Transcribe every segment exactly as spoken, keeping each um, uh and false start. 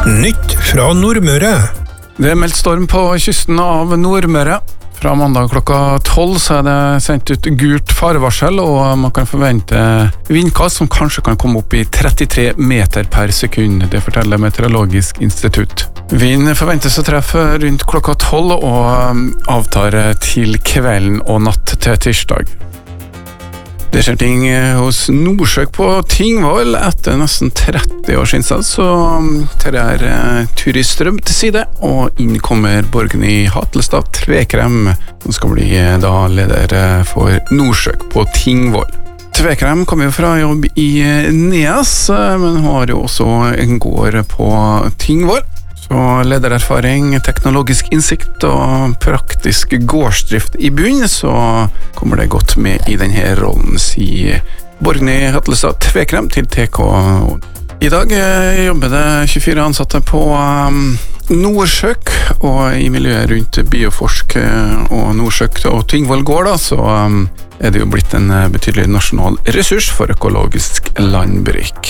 Nytt fra Nordmøre. Det er meldt storm på kysten av Nordmøre. Fra mandag klokka tolv så er det sendt ut gult farevarsel, og man kan forvente vindkast som kanskje kan komme opp i trettitre meter per sekund. Det forteller Meteorologisk institutt. Vind forventes å treffe rundt klokka tolv og avtar til kvelden og natt til tirsdag. Det skjer ting hos Norsøk på Tingvoll etter nesten tretti års innsats, så tar jeg turiststrøm til side, og inn kommer Borgny Hatlestad Tvekrem, som skal bli da leder for Norsøk på Tingvoll. Tvekrem kommer jo fra jobb i Neas, men har jo også en gård på Tingvoll. Så ledererfaring, teknologisk innsikt og praktisk gårdsdrift i bunn, så kommer det godt med i denne rollen, sier Borgny Hatlestad Tvekrem til T K. I dag jobber det tjuefire ansatte på Norsøk, og i miljøet rundt Bioforsk og Norsøk og Tingvoll gård, da, så er det jo blitt en betydelig nasjonal ressurs for økologisk landbruk.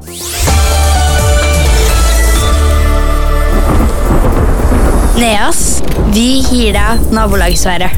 Neas, vi gir deg nabolagsværet.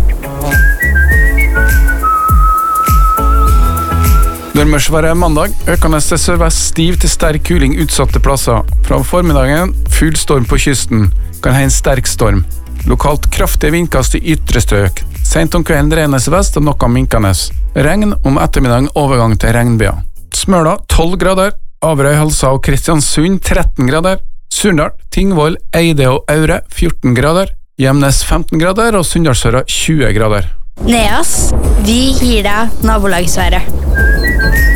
Nordmørsværet mandag, økende til sørvest stiv til sterk kuling utsatte plasser. Fra formiddagen, full storm på kysten, kan ha en sterk storm. Lokalt kraftige vindkast i ytre strøk. Sent om kvelden regnes vest og noe minkende. Regn om ettermiddagen overgang til regnbyer. Smøla tolv grader, Averøy, Halsa og Kristiansund tretten grader. Surndal, Tingvoll, Eide og Aure fjorten grader, Gjemnes femten grader og Sunndalsøra tjue grader. Neas, vi gir deg nabolagsværet.